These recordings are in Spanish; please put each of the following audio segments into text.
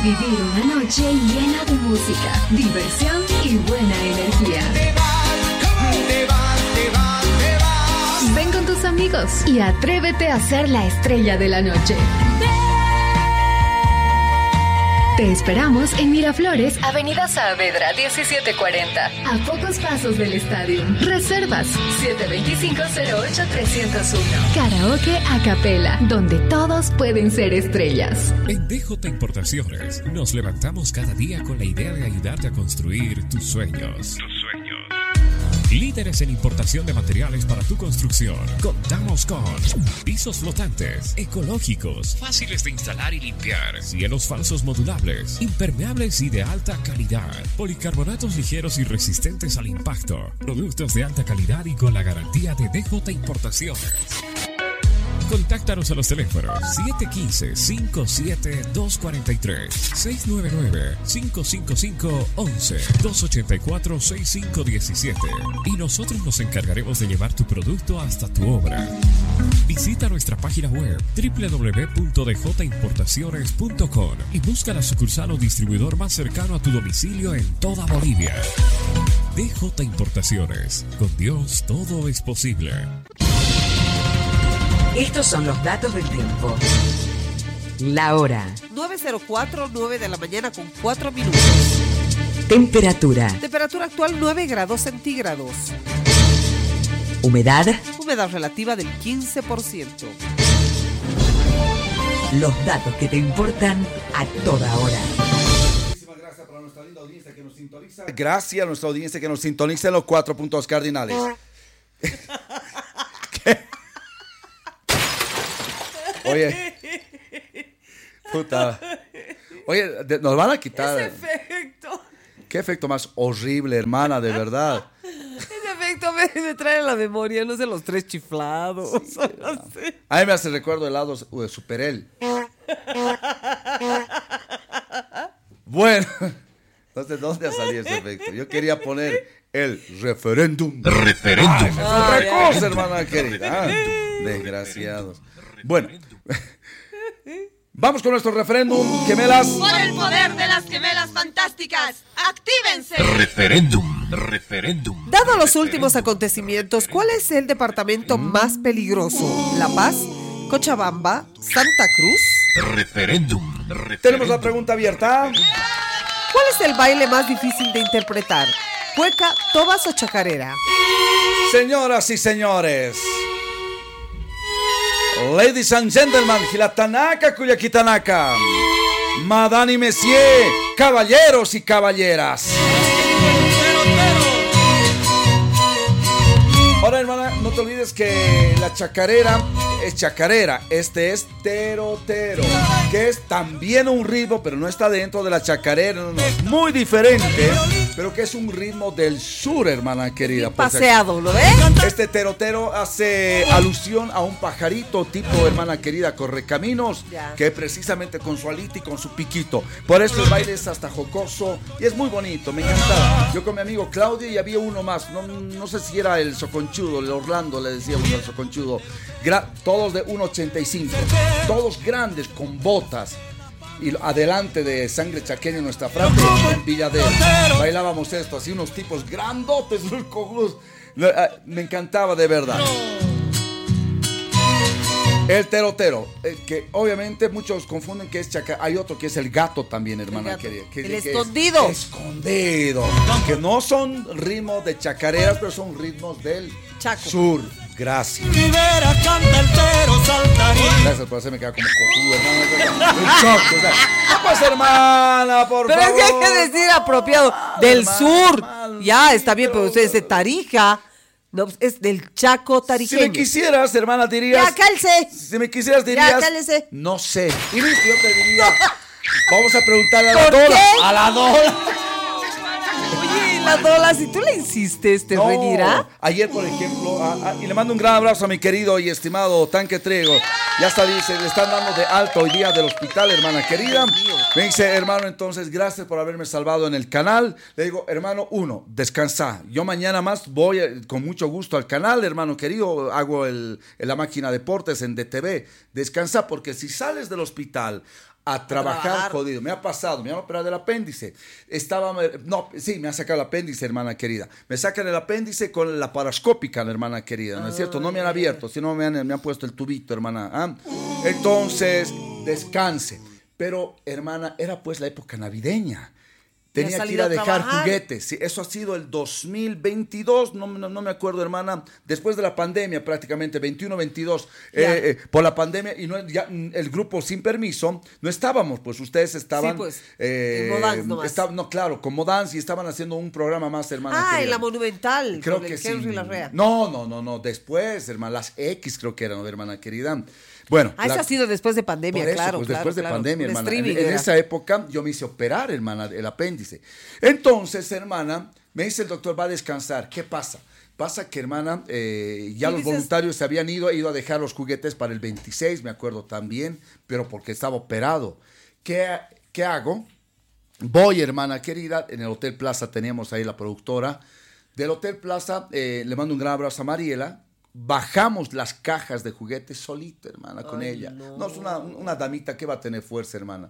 vivir una noche llena de música, diversión y buena energía. Ven con tus amigos y atrévete a ser la estrella de la noche. Te esperamos en Miraflores, Avenida Saavedra 1740, a pocos pasos del estadio. Reservas 725-08-301. Karaoke a capela, donde todos pueden ser estrellas. En DJ Importaciones nos levantamos cada día con la idea de ayudarte a construir tus sueños. Líderes en importación de materiales para tu construcción. Contamos con pisos flotantes, ecológicos, fáciles de instalar y limpiar, cielos falsos modulables, impermeables y de alta calidad, policarbonatos ligeros y resistentes al impacto, productos de alta calidad y con la garantía de DJ Importaciones. Contáctanos a los teléfonos 715-57-243, 699-555-11, 284-6517 y nosotros nos encargaremos de llevar tu producto hasta tu obra. Visita nuestra página web www.djimportaciones.com y busca la sucursal o distribuidor más cercano a tu domicilio en toda Bolivia. DJ Importaciones. Con Dios todo es posible. Estos son los datos del tiempo. La hora. 9:04, 9 de la mañana con 4 minutos. Temperatura. Temperatura actual 9 grados centígrados. Humedad. Humedad relativa del 15%. Los datos que te importan a toda hora. Muchísimas gracias para nuestra linda audiencia que nos sintoniza. Gracias a nuestra audiencia que nos sintoniza en los 4 puntos cardinales. Oye, puta. Oye, nos van a quitar. Ese efecto. Qué efecto más horrible, hermana, de verdad. Ese efecto me trae a la memoria, no sé, los 3 chiflados. Sí, no sé. A mí me hace recuerdo helados de Superel. Bueno, entonces, ¿dónde ha salido ese efecto? Yo quería poner el referéndum. Referéndum. Es otra cosa, hermana querida. Desgraciados. Bueno, vamos con nuestro referéndum, gemelas. Por el poder de las gemelas fantásticas, ¡actívense! Referéndum. Referéndum. Dado los últimos acontecimientos, ¿cuál es el departamento más peligroso? ¿La Paz, Cochabamba, Santa Cruz? Referéndum. Tenemos la pregunta abierta. ¿Cuál es el baile más difícil de interpretar? ¿Cueca, tobas o chacarera? Señoras y señores, ladies and gentlemen, Gilatanaka, Cuyaquitanaka, Madame y Messieurs, caballeros y caballeras. Ahora, hermana, no te olvides que la chacarera es chacarera. Este es terotero, que es también un ritmo, pero no está dentro de la chacarera. No, es muy diferente, pero que es un ritmo del sur, hermana querida. Paseado, ¿lo ves? Este terotero hace alusión a un pajarito tipo, hermana querida, correcaminos, que precisamente con su alita y con su piquito. Por eso el baile es hasta jocoso y es muy bonito, me encanta. Yo con mi amigo Claudio y había uno más, no sé si era el soconchudo, el Orlando le decíamos al soconchudo, todos de 1.85, todos grandes con botas. Y adelante de sangre chaqueña en nuestra frente, en Villadero. Bailábamos esto, así unos tipos grandotes, cojudos. Me encantaba de verdad. El terotero, que obviamente muchos confunden que es chacarera. Hay otro que es el gato también, hermana querida. El escondido. Escondido. Que no son ritmos de chacareras, pero son ritmos del Chaco. sur. Gracias. Rivera canta el tero saltarín. Gracias por hacerme quedar como cojudo, hermano. El choco, o sea, pues, hermana, por pero favor. Pero es que hay que decir apropiado. Del hermana, sur. mal, Ya, está bien, pero usted es de Tarija. No, es del Chaco tarijeño. Si me quisieras, hermana, dirías. Ya, cálese. Si me quisieras, dirías. Ya, cálese. No sé. Y listo, yo te diría. Vamos a preguntarle a la ¿Por Dola. qué? A la Dola. Oye, la Dola, si tú le insistes, ¿te reñirá? Ayer, por ejemplo, y le mando un gran abrazo a mi querido y estimado Tanque Trigo. Ya está, dice, le están dando de alta hoy día del hospital, hermana querida. Me dice, hermano, entonces, gracias por haberme salvado en el canal. Le digo, hermano, descansa. Yo mañana más voy con mucho gusto al canal, hermano querido. Hago la máquina deportes en DTV. Descansa, porque si sales del hospital a trabajar jodido. Me ha pasado, me han operado del apéndice. Me han sacado el apéndice, hermana querida. Me sacan el apéndice con la parascópica, hermana querida, ¿no es cierto? No me han abierto, sino me han puesto el tubito, hermana. Entonces, descanse. Pero, hermana, era pues la época navideña. Tenía que ir a dejar juguetes. Sí, eso ha sido el 2022, no me acuerdo, hermana, después de la pandemia prácticamente, 21-22, por la pandemia, y ya el grupo sin permiso, no estábamos, pues ustedes estaban... Sí, pues, en Modans nomás. Claro, con Modans, y estaban haciendo un programa más, hermana. En la Monumental. Creo que sí. Henry Larrea. No, después, hermana, las X creo que eran, hermana querida. Bueno, eso ha sido después de pandemia, por eso, claro. Pues después de pandemia, hermana. En era. esa época yo me hice operar, hermana, el apéndice. Entonces, hermana, me dice el doctor, va a descansar. ¿Qué pasa? Pasa que, hermana, ya los voluntarios se habían ido a dejar los juguetes para el 26, me acuerdo también, pero porque estaba operado. ¿Qué hago? Voy, hermana querida, en el Hotel Plaza teníamos ahí la productora. Del Hotel Plaza le mando un gran abrazo a Mariela. Bajamos las cajas de juguetes solito, hermana, con ella. No, es una damita que va a tener fuerza, hermana.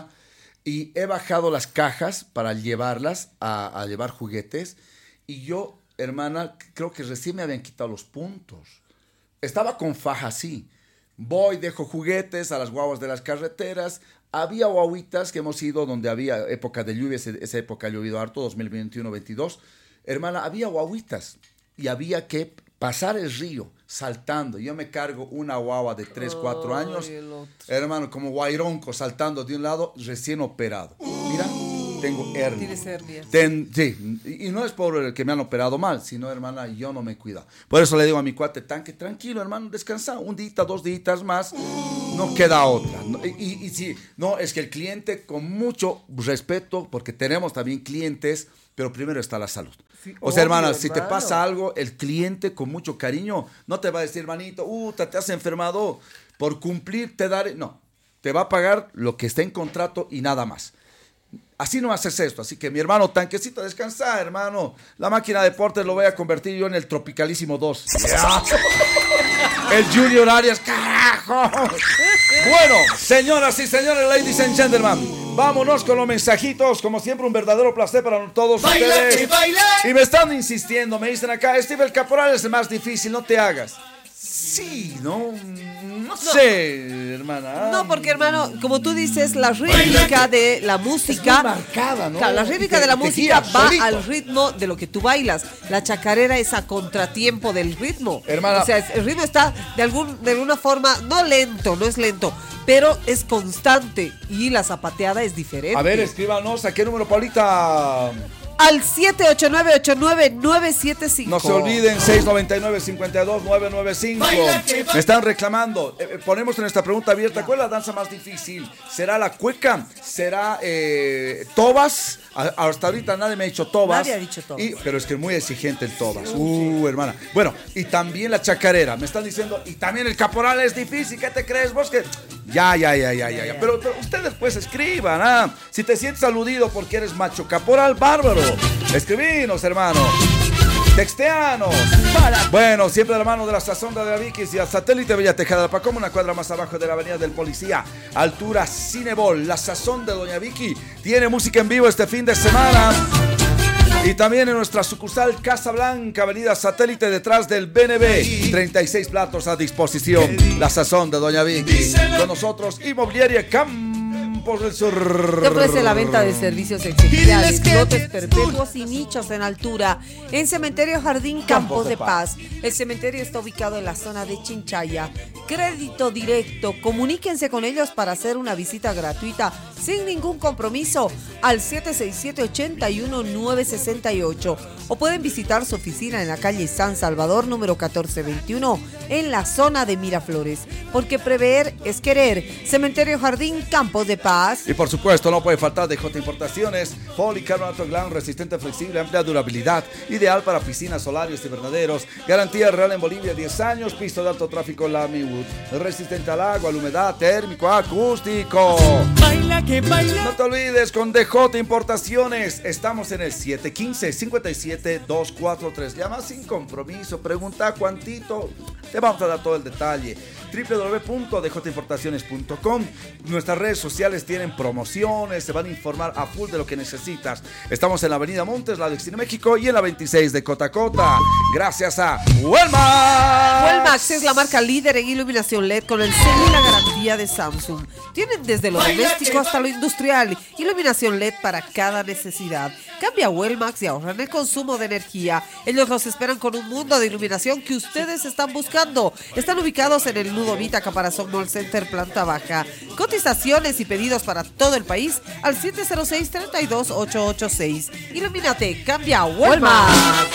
Y he bajado las cajas para llevarlas a llevar juguetes. Y yo, hermana, creo que recién me habían quitado los puntos. Estaba con faja así. Voy, dejo juguetes a las guaguas de las carreteras. Había guaguitas que hemos ido donde había época de lluvia. Esa época ha llovido harto, 2021-22. Hermana, había guaguitas. Y había que pasar el río saltando. Yo me cargo una guagua de 3, 4 años, hermano, como guaironco, saltando de un lado, recién operado. Mira, tengo hernia. Tienes hernia. Sí, y no es por el que me han operado mal, sino, hermana, yo no me cuido. Por eso le digo a mi cuate Tanque, tranquilo, hermano, descansa, un día, 2 días más, no queda otra. Y sí, no, es que el cliente, con mucho respeto, porque tenemos también clientes, pero primero está la salud. Sí, o sea, hermana, si te pasa algo, el cliente con mucho cariño no te va a decir, hermanito, te has enfermado, por cumplir te daré. No, te va a pagar lo que está en contrato y nada más. Así no haces esto. Así que mi hermano Tanquecito, descansa, hermano. La máquina de deportes lo voy a convertir yo en el Tropicalísimo 2. Yeah. El Junior Arias, carajo. Bueno, señoras y señores, ladies and gentlemen, vámonos con los mensajitos. Como siempre, un verdadero placer para todos ustedes. Y me están insistiendo, me dicen acá, Steve, el caporal es el más difícil, no te hagas. Sí, no sé, hermana. No, porque, hermano, como tú dices, la rítmica de la música es muy marcada, ¿no? Claro, la rítmica de la música va al ritmo de lo que tú bailas. La chacarera es a contratiempo del ritmo. Hermana, o sea, el ritmo está de alguna forma, no es lento, pero es constante y la zapateada es diferente. A ver, escríbanos, ¿a qué número, Paulita? Al 789-89975. No se olviden, 699-52-995. Me están reclamando. Ponemos en esta pregunta abierta, ¿cuál es la danza más difícil? ¿Será la cueca? ¿Será tobas? Hasta ahorita nadie me ha dicho tobas. Nadie ha dicho tobas. Pero es que es muy exigente el tobas. Hermana. Bueno, y también la chacarera. Me están diciendo, y también el caporal es difícil. ¿Qué te crees vos? Que Ya. Pero ustedes pues escriban, Si te sientes aludido porque eres macho caporal, bárbaro. Escribinos, hermano. Texteanos. Bueno, siempre de la mano de la Sazón de Aviquis y al satélite Bella Tejada de la Pacoma, una cuadra más abajo de la avenida del Policía, altura Cinebol. La Sazón de Doña Vicky tiene música en vivo este fin de semana. Y también en nuestra sucursal Casa Blanca, avenida Satélite, detrás del BNB. 36 platos a disposición. La Sazón de Doña Vicky. Con nosotros, Inmobiliaria Campos del Sur. Te ofrece la venta de servicios exequiales, lotes perpetuos y nichos en altura. En Cementerio Jardín Campos de Paz. El cementerio está ubicado en la zona de Chinchaya. Crédito directo. Comuníquense con ellos para hacer una visita gratuita sin ningún compromiso al 767-81968 o pueden visitar su oficina en la calle San Salvador número 1421 en la zona de Miraflores, porque prever es querer. Cementerio Jardín Campos de Paz. Y por supuesto no puede faltar DJ Importaciones, policarbonato glam resistente, flexible, amplia durabilidad, ideal para piscinas, solarios, invernaderos, garantía real en Bolivia, 10 años, piso de alto tráfico Lamy Wood, resistente al agua, a la humedad, térmico, acústico. Baila que baila. No te olvides, con DJ Importaciones, estamos en el 715-57-243. Llama sin compromiso, pregunta cuantito, te vamos a dar todo el detalle. www.djimportaciones.com. Nuestras redes sociales tienen promociones, se van a informar a full de lo que necesitas. Estamos en la avenida Montes, la de Destino México, y en la 26 de Cotacota. Gracias a Huelmax. Huelmax es la marca líder en iluminación LED con el sello y la garantía de Samsung. Tienen desde lo doméstico hasta lo industrial, iluminación LED para cada necesidad. Cambia a Huelmax y ahorra en el consumo de energía. Ellos los esperan con un mundo de iluminación que ustedes están buscando. Están ubicados en el Nudo Vita Caparazón Mall Center, planta baja. Cotizaciones y pedidos para todo el país al 706-32886. Ilumínate, cambia a Huelmax.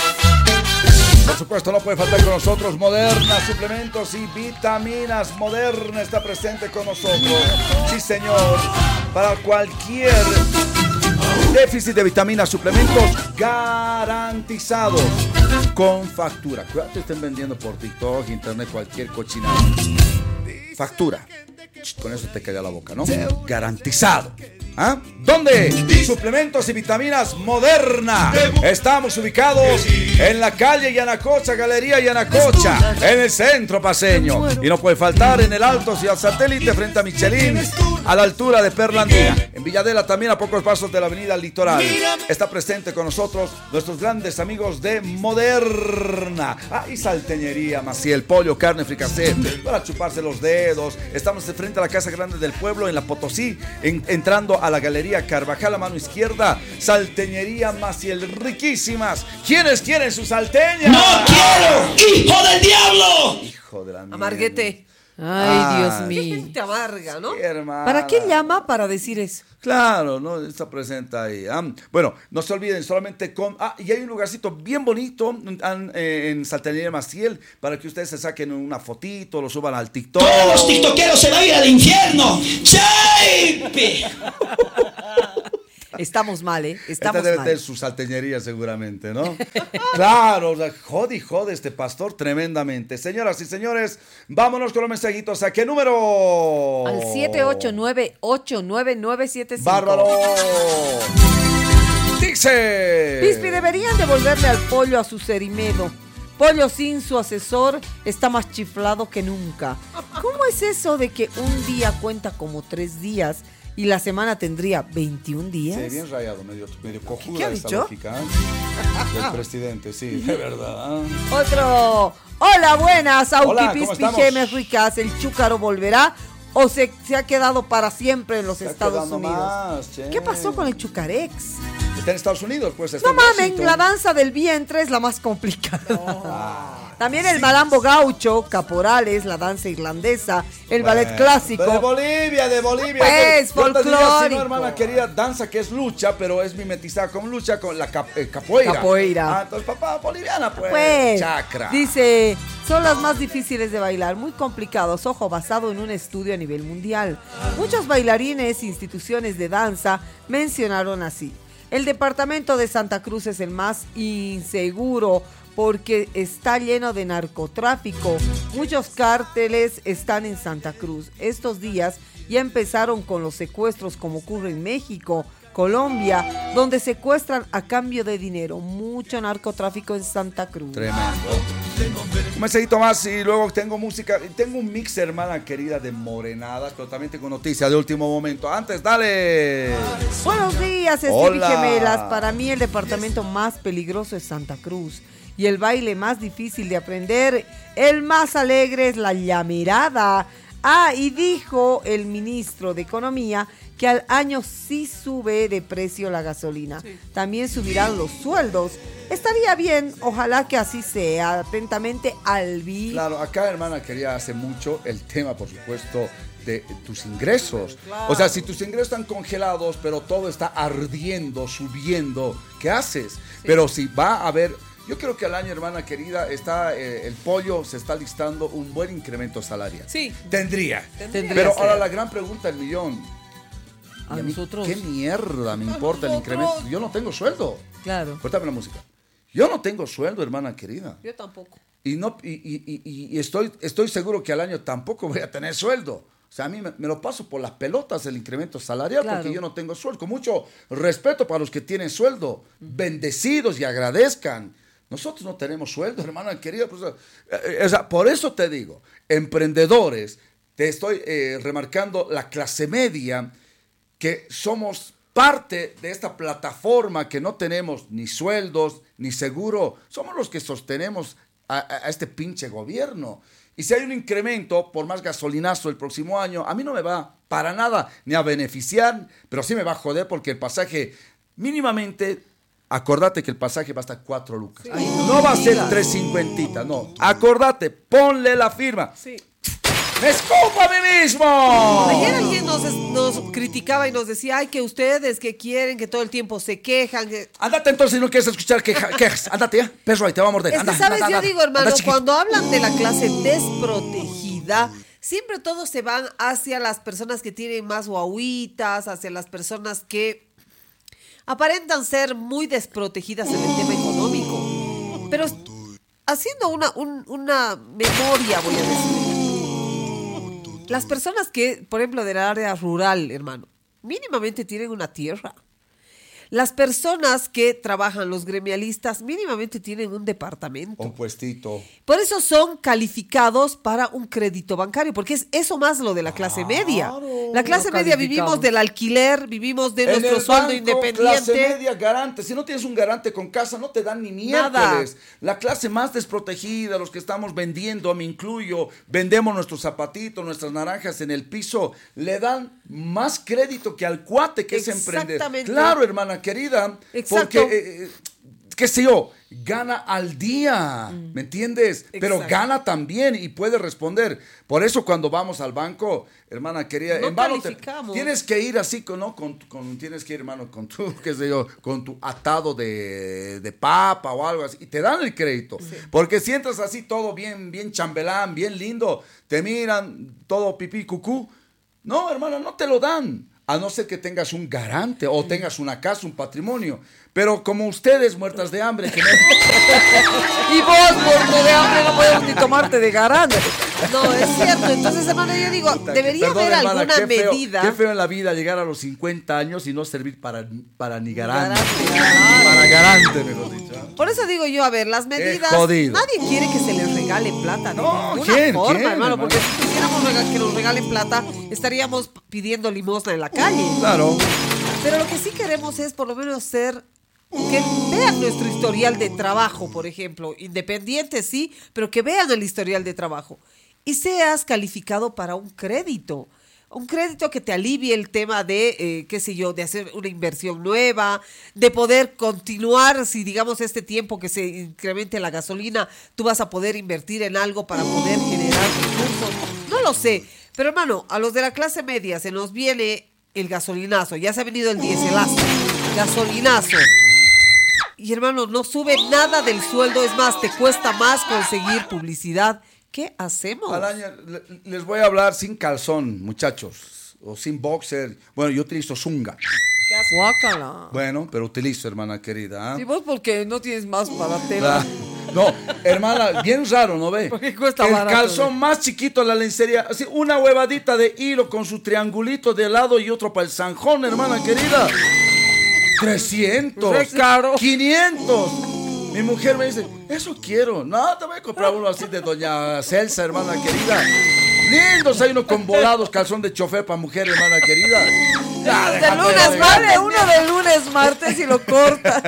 Por supuesto, no puede faltar con nosotros Moderna, suplementos y vitaminas. Moderna está presente con nosotros. Sí, señor. Para cualquier déficit de vitaminas, suplementos garantizados. Con factura. Cuidado que estén vendiendo por TikTok, internet, cualquier cochinada. Factura. Con eso te calla la boca, ¿no? Garantizado. ¿Ah? ¿Dónde? Suplementos y vitaminas Moderna. Estamos ubicados en la calle Yanacocha, Galería Yanacocha, en el centro paseño. Y no puede faltar en el Alto Ciudad Satélite, frente a Michelin, a la altura de Perlandía. En Villadela también, a pocos pasos de la avenida Litoral. Está presente con nosotros nuestros grandes amigos de Moderna. Y Salteñería Maciel, pollo, carne, fricasé, para chuparse los dedos. Estamos de frente a la Casa Grande del Pueblo, en la Potosí, entrando a la Galería Carvajal a mano izquierda. Salteñería Maciel, riquísimas. ¿Quiénes quieren su salteña? ¡No quiero! ¡Hijo del diablo! Hijo de la mierda. Amarguete. Ay, Dios mío. Qué gente amarga, ¿no? Sí, hermana. ¿Para qué llama para decir eso? Claro, ¿no? Está presente ahí. Bueno, no se olviden, solamente con... y hay un lugarcito bien bonito en Salteñería Maciel para que ustedes se saquen una fotito, lo suban al TikTok. ¡Todos los tiktokeros se van a ir al infierno! ¡Chaipe! Estamos mal, ¿eh? Estamos Esta debe mal. tener su salteñería seguramente, ¿no? Claro, o sea, jode este pastor tremendamente. Señoras y señores, vámonos con los mensajitos. ¿A qué número? Al 789-89975. ¡Bárbaro! Dice... Pispi, deberían devolverle al pollo a su cerimedo. Pollo sin su asesor está más chiflado que nunca. ¿Cómo es eso de que un día cuenta como 3 días y la semana tendría 21 días? Sí, bien rayado, medio cojuda ¿Qué ha esa dicho? lógica, ¿eh? Del presidente, sí, de verdad. Otro. Hola, buenas. Hola, Auti ¿cómo Pispi, estamos? Gemes Ricas. ¿El chúcaro volverá o se ha quedado para siempre en los Estados quedando Unidos? más, che. ¿Qué pasó con el Chucarex? Está en Estados Unidos, pues. Está No en mamen, Washington. la danza del vientre es la más complicada. También el malambo gaucho, caporales, la danza irlandesa, el ballet clásico. De Bolivia. Pues, Yo te diría, sí, folclórico. no, hermana querida, danza que es lucha, pero es mimetizada con lucha, con la capoeira. Capoeira. Entonces, papá, boliviana, pues. Pues, Chacra. dice, son las más difíciles de bailar, muy complicados, ojo, basado en un estudio a nivel mundial. Muchos bailarines e instituciones de danza mencionaron así. El departamento de Santa Cruz es el más inseguro porque está lleno de narcotráfico. Muchos cárteles están en Santa Cruz. Estos días ya empezaron con los secuestros como ocurre en México, Colombia, donde secuestran a cambio de dinero. Mucho narcotráfico en Santa Cruz. Tremendo. Un mensajito más y luego tengo música. Tengo un mix, hermana querida, de morenadas, pero también tengo noticias de último momento. Antes, dale. Buenos días, Stevie Hola. Gemelas. Para mí el departamento más peligroso es Santa Cruz. Y el baile más difícil de aprender, el más alegre es la llamerada. Y dijo el ministro de Economía que al año sí sube de precio la gasolina. Sí. También subirán los sueldos. Estaría bien, ojalá que así sea. Atentamente, Albi. Claro, acá, hermana querida, hace mucho el tema, por supuesto, de tus ingresos. Claro. O sea, si tus ingresos están congelados, pero todo está ardiendo, subiendo, ¿qué haces? Sí. Pero si va a haber... Yo creo que al año, hermana querida, el pollo se está listando un buen incremento salarial. Sí. Tendría. Tendría Pero ser. ahora la gran pregunta del millón. A mí, nosotros. ¿qué mierda me importa el incremento? Yo no tengo sueldo. Claro. Cortame la música. Yo no tengo sueldo, hermana querida. Yo tampoco. Y estoy seguro que al año tampoco voy a tener sueldo. O sea, a mí me lo paso por las pelotas el incremento salarial, Claro. porque yo no tengo sueldo. Con mucho respeto para los que tienen sueldo, bendecidos y agradezcan. Nosotros no tenemos sueldo, hermana querida. Pues, o sea, por eso te digo, emprendedores, te estoy remarcando la clase media, que somos parte de esta plataforma que no tenemos ni sueldos, ni seguro. Somos los que sostenemos a este pinche gobierno. Y si hay un incremento, por más gasolinazo el próximo año, a mí no me va para nada ni a beneficiar, pero sí me va a joder porque el pasaje mínimamente, acordate que el pasaje va a estar 4 lucas. Sí. No va a ser 3.50, no. Acordate, ponle la firma. Sí. ¡Me escupo a mí mismo! Ayer alguien nos criticaba y nos decía, ay, que ustedes que quieren, que todo el tiempo se quejan. Andate entonces si no quieres escuchar quejas. Andate ya, perro, ahí te va a morder. Es que, ¿sabes? Yo digo, hermano, anda, cuando hablan de la clase desprotegida, siempre todos se van hacia las personas que tienen más guaguitas, hacia las personas que aparentan ser muy desprotegidas en el tema económico. Pero haciendo una memoria, voy a decir. Las personas que, por ejemplo, del área rural, hermano, mínimamente tienen una tierra. Las personas que trabajan, los gremialistas, mínimamente tienen un departamento. Un puestito. Por eso son calificados para un crédito bancario, porque es eso más lo de la clase media. La clase media vivimos del alquiler, vivimos de nuestro sueldo independiente. Clase media garante. Si no tienes un garante con casa, no te dan ni miércoles. La clase más desprotegida, los que estamos vendiendo, me incluyo, vendemos nuestros zapatitos, nuestras naranjas en el piso, le dan más crédito que al cuate que es emprendedor. Exactamente. Claro, hermana querida. Exacto. Porque, qué sé yo, gana al día, ¿me entiendes? Pero Exacto. gana también y puede responder. Por eso cuando vamos al banco, hermana querida, No en vano calificamos. tienes que ir así, ¿no? Tienes que ir, hermano, con tu, qué sé yo, con tu atado de papa o algo así, y te dan el crédito. Sí. Porque si entras así todo bien chambelán, bien lindo, te miran todo pipí cucú. No, hermano, no te lo dan. A no ser que tengas un garante o tengas una casa, un patrimonio. Pero como ustedes, muertas de hambre, que no... Y vos, muerto de hambre, no podemos ni tomarte de garante. No, es cierto. Entonces, hermano, yo digo, debería haber hermana, alguna qué feo, medida. Qué feo en la vida llegar a los 50 años y no servir para ni garante. Garante. Para garante, mejor dicho. Por eso digo yo, a ver, las medidas, jodido. nadie quiere que se les regale plata de No, ninguna ¿quién? forma, ¿Quién, hermano, hermano? porque si quisiéramos que nos regalen plata, estaríamos pidiendo limosna en la calle. Claro. Pero lo que sí queremos es por lo menos ser, que vean nuestro historial de trabajo, por ejemplo, independiente sí, pero que vean el historial de trabajo y seas calificado para un crédito que te alivie el tema de, qué sé yo, de hacer una inversión nueva, de poder continuar, si digamos este tiempo que se incremente la gasolina, tú vas a poder invertir en algo para poder generar recursos. No lo sé, pero hermano, a los de la clase media se nos viene el gasolinazo, ya se ha venido el diéselazo, gasolinazo. Y hermano, no sube nada del sueldo, es más, te cuesta más conseguir publicidad. ¿Qué hacemos? Al año, les voy a hablar sin calzón, muchachos, o sin boxer. Bueno, yo utilizo zunga. Guácala. Bueno, pero utilizo, hermana querida. ¿Eh? ¿Y vos porque no tienes más para tela? No, hermana, bien raro, ¿no ve? Porque cuesta el barato, calzón más chiquito, la lencería, así una huevadita de hilo con su triangulito de lado y otro para el zanjón, hermana querida. 300, Re caro. 500. Mi mujer me dice, eso quiero. No, te voy a comprar uno así de doña Celsa, hermana querida. Lindos, hay uno con volados, calzón de chofer para mujer, hermana querida. Ya, De déjate lunes, de vale, uno de lunes, martes y lo cortas.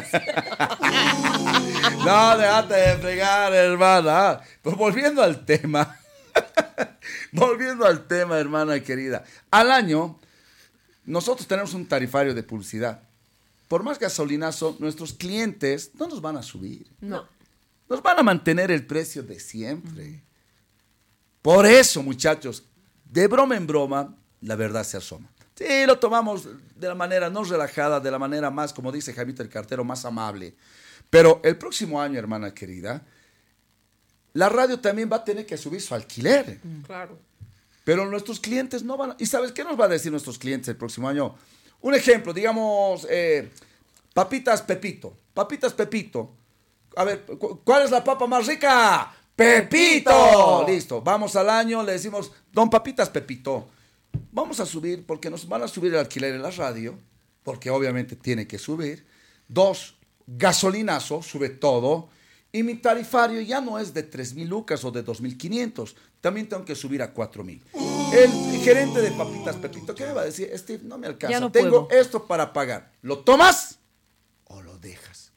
No, déjate de fregar, hermana. Pues volviendo al tema. Volviendo al tema, hermana querida. Al año, nosotros tenemos un tarifario de publicidad. Por más gasolinazo, nuestros clientes no nos van a subir. No. Nos van a mantener el precio de siempre. Por eso, muchachos, de broma en broma, la verdad se asoma. Sí, lo tomamos de la manera no relajada, de la manera más, como dice Jaimito el cartero, más amable. Pero el próximo año, hermana querida, la radio también va a tener que subir su alquiler. Claro. Pero nuestros clientes no van a... ¿Y sabes qué nos va a decir nuestros clientes el próximo año? Un ejemplo, digamos, papitas Pepito. Papitas Pepito. A ver, ¿cuál es la papa más rica? ¡Pepito! Listo, vamos al año, le decimos, don Papitas Pepito, vamos a subir, porque nos van a subir el alquiler en la radio, porque obviamente tiene que subir. 2, gasolinazo, sube todo. Y mi tarifario ya no es de 3,000 lucas o de 2,500. También tengo que subir a 4,000. El gerente de Papitas Pepito, ¿qué me va a decir? Steve, no me alcanza. Ya no tengo puedo. esto para pagar. ¿Lo tomas o lo dejas?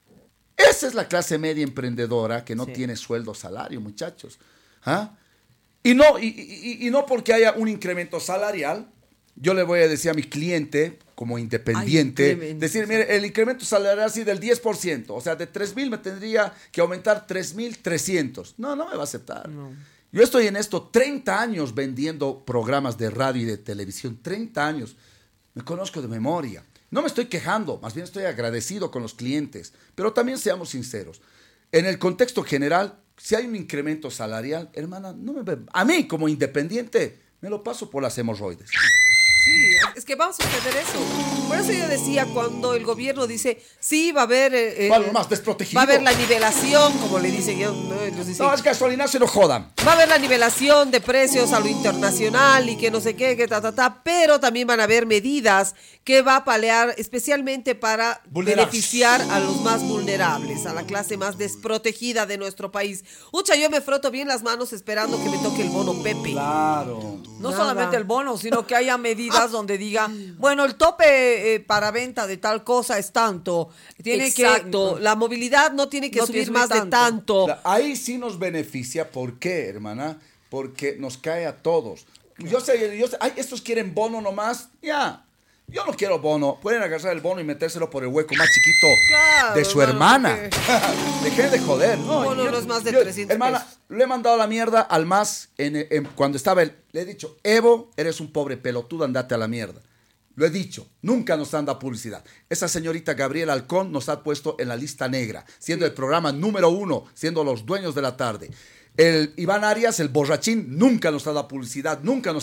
Esa es la clase media emprendedora que no tiene sueldo, salario, muchachos. ¿Ah? Y no porque haya un incremento salarial, yo le voy a decir a mi cliente, como independiente, decir, mire, el incremento salarial así del 10%, o sea, de 3,000 me tendría que aumentar 3,300. No me va a aceptar. No. Yo estoy en esto 30 años vendiendo programas de radio y de televisión, 30 años. Me conozco de memoria. No me estoy quejando, más bien estoy agradecido con los clientes, pero también seamos sinceros. En el contexto general, si hay un incremento salarial, hermana, a mí como independiente me lo paso por las hemorroides. Sí, es que va a suceder eso. Por eso yo decía, cuando el gobierno dice, sí, va a haber... Para lo más desprotegido. Va a haber la nivelación, como le dicen ellos. Dicen, no, es gasolina, se no jodan. Va a haber la nivelación de precios a lo internacional y que no sé qué, pero también van a haber medidas que va a paliar especialmente para beneficiar a los más vulnerables, a la clase más desprotegida de nuestro país. Ucha, yo me froto bien las manos esperando que me toque el bono Pepe. Claro. No solamente el bono, sino que haya medidas donde diga, bueno, el tope para venta de tal cosa es tanto. Exacto. La movilidad no tiene que subir más de tanto. Ahí sí nos beneficia. ¿Por qué, hermana? Porque nos cae a todos. Yo sé, ay, estos quieren bono nomás. Ya. Yo no quiero bono. Pueden agarrar el bono y metérselo por el hueco más chiquito de su hermana. Dejen de joder. No es más de 300 hermana, pesos. le he mandado la mierda al MAS cuando estaba él. Le he dicho, Evo, eres un pobre pelotudo, andate a la mierda. Lo he dicho, nunca nos han dado publicidad. Esa señorita Gabriela Alcón nos ha puesto en la lista negra, siendo el programa número 1, siendo los dueños de la tarde. El Iván Arias, el borrachín, nunca nos ha dado publicidad,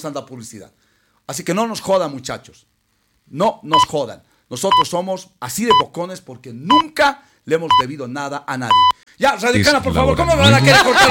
Así que no nos jodan, muchachos. No nos jodan. Nosotros somos así de bocones porque nunca le hemos debido nada a nadie. Ya, Radicana, por favor, ¿cómo me van a querer cortar?